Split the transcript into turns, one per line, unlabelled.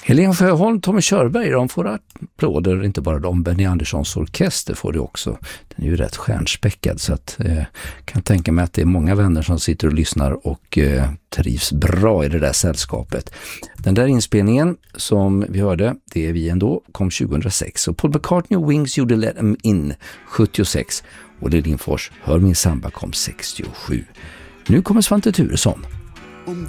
Helene Sjöholm, Tommy Körberg, de får applåder, inte bara de. Benny Anderssons orkester får det också. Den är ju rätt stjärnspäckad, så att kan tänka mig att det är många vänner som sitter och lyssnar och trivs bra i det där sällskapet. Den där inspelningen som vi hörde, det är vi ändå, kom 2006. Och Paul McCartney och Wings gjorde Let 'em In 76. Och Lindfors, Hör min samba, kom 67. Nu kommer Svante Thuresson.